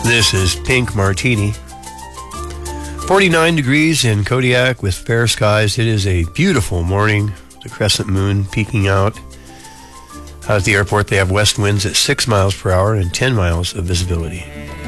This is Pink Martini. 49 degrees in Kodiak with fair skies. It is a beautiful morning. The crescent moon peeking out. Out at the airport, they have west winds at 6 miles per hour and 10 miles of visibility.